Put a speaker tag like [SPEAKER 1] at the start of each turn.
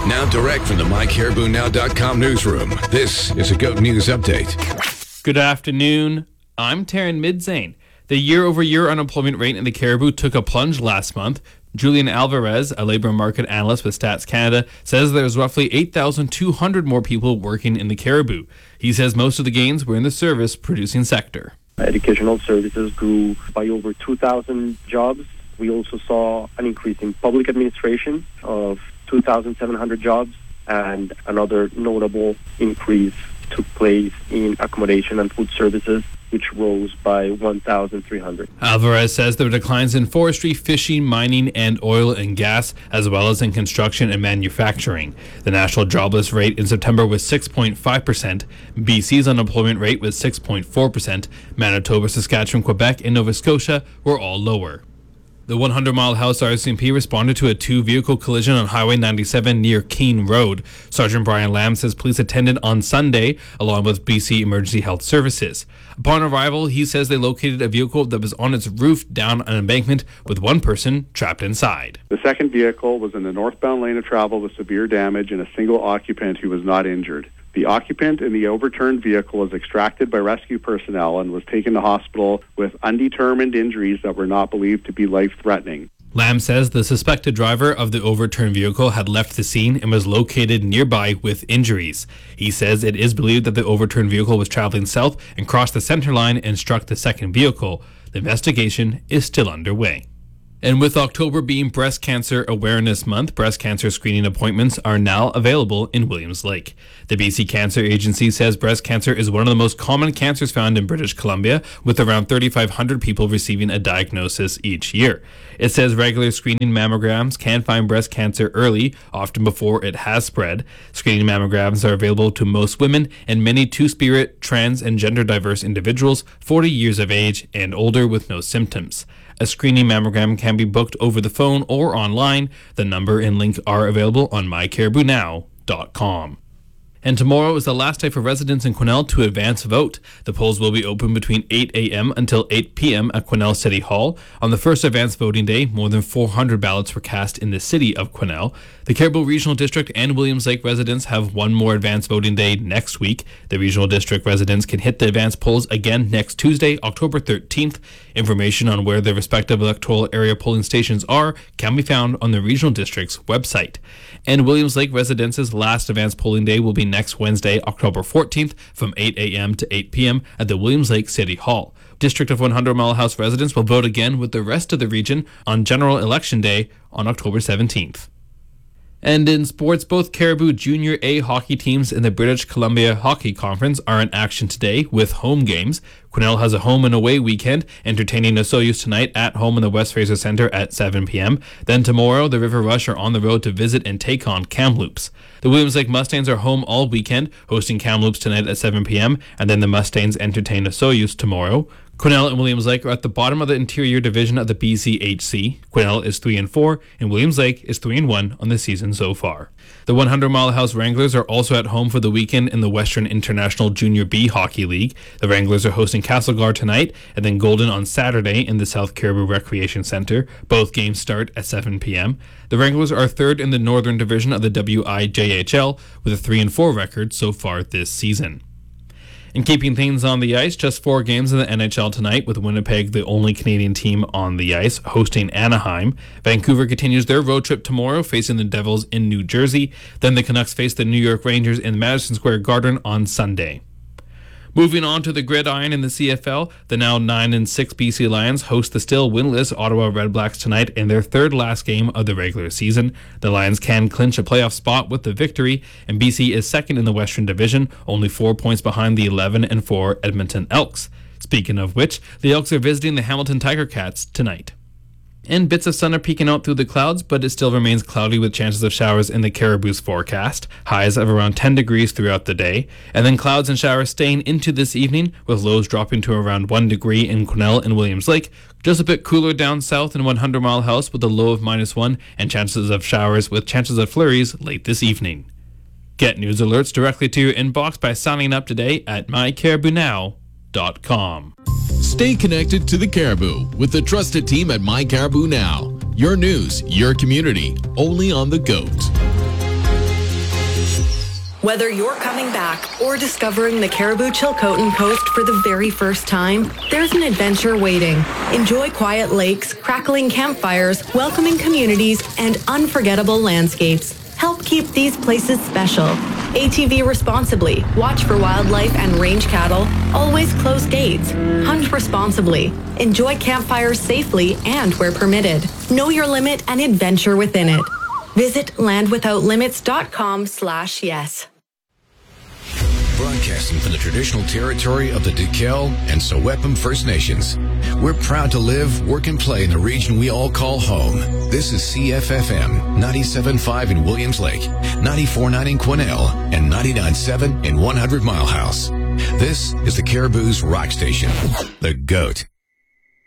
[SPEAKER 1] Now direct from the MyCaribouNow.com newsroom, this is a GOAT News Update.
[SPEAKER 2] Good afternoon. I'm Taryn Midzane. The year-over-year unemployment rate in the Caribou took a plunge last month. Julian Alvarez, a labor market analyst with Stats Canada, says there's roughly 8,200 more people working in the Caribou. He says most of the gains were in the service-producing sector.
[SPEAKER 3] Educational services grew by over 2,000 jobs. We also saw an increase in public administration of 2,700 jobs, and another notable increase took place in accommodation and food services, which rose by 1,300.
[SPEAKER 2] Alvarez says there were declines in forestry, fishing, mining, and oil and gas, as well as in construction and manufacturing. The national jobless rate in September was 6.5%. BC's unemployment rate was 6.4%. Manitoba, Saskatchewan, Quebec, and Nova Scotia were all lower. The 100 Mile House RCMP responded to a two-vehicle collision on Highway 97 near Keene Road. Sergeant Brian Lamb says police attended on Sunday, along with BC Emergency Health Services. Upon arrival, he says they located a vehicle that was on its roof down an embankment with one person trapped inside.
[SPEAKER 4] The second vehicle was in the northbound lane of travel with severe damage and a single occupant who was not injured. The occupant in the overturned vehicle was extracted by rescue personnel and was taken to hospital with undetermined injuries that were not believed to be life-threatening.
[SPEAKER 2] Lamb says the suspected driver of the overturned vehicle had left the scene and was located nearby with injuries. He says it is believed that the overturned vehicle was traveling south and crossed the center line and struck the second vehicle. The investigation is still underway. And with October being Breast Cancer Awareness Month, breast cancer screening appointments are now available in Williams Lake. The BC Cancer Agency says breast cancer is one of the most common cancers found in British Columbia, with around 3,500 people receiving a diagnosis each year. It says regular screening mammograms can find breast cancer early, often before it has spread. Screening mammograms are available to most women and many two-spirit, trans, and gender-diverse individuals 40 years of age and older with no symptoms. A screening mammogram can be booked over the phone or online. The number and link are available on mycaribounow.com. And tomorrow is the last day for residents in Quesnel to advance vote. The polls will be open between 8 a.m. until 8 p.m. at Quesnel City Hall. On the first advance voting day, more than 400 ballots were cast in the city of Quesnel. The Caribou Regional District and Williams Lake residents have one more advance voting day next week. The Regional District residents can hit the advance polls again next Tuesday, October 13th. Information on where their respective electoral area polling stations are can be found on the Regional District's website. And Williams Lake residents' last advance polling day will be next Wednesday, October 14th from 8 a.m. to 8 p.m. at the Williams Lake City Hall. District of 100 Mile House residents will vote again with the rest of the region on General Election Day on October 17th. And in sports, both Caribou Junior A hockey teams in the British Columbia Hockey Conference are in action today with home games. Quesnel has a home and away weekend, entertaining Osoyoos tonight at home in the West Fraser Centre at 7 p.m. Then tomorrow, the River Rush are on the road to visit and take on Kamloops. The Williams Lake Mustangs are home all weekend, hosting Kamloops tonight at 7 p.m., and then the Mustangs entertain Osoyoos tomorrow. Quesnel and Williams Lake are at the bottom of the interior division of the BCHC. Quesnel is 3-4, and Williams Lake is 3-1 on the season so far. The 100 Mile House Wranglers are also at home for the weekend in the Western International Junior B Hockey League. The Wranglers are hosting Castlegar tonight, and then Golden on Saturday in the South Caribou Recreation Centre. Both games start at 7 p.m. The Wranglers are third in the Northern Division of the WIJHL with a 3-4 record so far this season. And keeping things on the ice, just 4 games in the NHL tonight, with Winnipeg the only Canadian team on the ice, hosting Anaheim. Vancouver continues their road trip tomorrow, facing the Devils in New Jersey. Then the Canucks face the New York Rangers in Madison Square Garden on Sunday. Moving on to the gridiron in the CFL, the now 9-6 BC Lions host the still winless Ottawa Redblacks tonight in their third last game of the regular season. The Lions can clinch a playoff spot with the victory, and BC is second in the Western Division, only 4 points behind the 11-4 Edmonton Elks. Speaking of which, the Elks are visiting the Hamilton Tiger Cats tonight. And bits of sun are peeking out through the clouds, but it still remains cloudy with chances of showers in the Caribou's forecast. Highs of around 10 degrees throughout the day. And then clouds and showers staying into this evening, with lows dropping to around 1 degree in Quesnel and Williams Lake. Just a bit cooler down south in 100 Mile House with a low of -1 and chances of showers with chances of flurries late this evening. Get news alerts directly to your inbox by signing up today at mycaribounow.com.
[SPEAKER 5] Stay connected to the Caribou with the trusted team at My Caribou Now. Your news, your community, only on the GOAT.
[SPEAKER 6] Whether you're coming back or discovering the Caribou Chilcotin Coast for the very first time, there's an adventure waiting. Enjoy quiet lakes, crackling campfires, welcoming communities, and unforgettable landscapes. Help keep these places special. ATV responsibly. Watch for wildlife and range cattle. Always close gates. Hunt responsibly. Enjoy campfires safely and where permitted. Know your limit and adventure within it. Visit landwithoutlimits.com/yes.
[SPEAKER 1] Broadcasting from the traditional territory of the Duquel and Sewepum First Nations. We're proud to live, work, and play in the region we all call home. This is CFFM 97.5 in Williams Lake, 94.9 in Quesnel, and 99.7 in 100 Mile House. This is the Caribou's rock station, The Goat.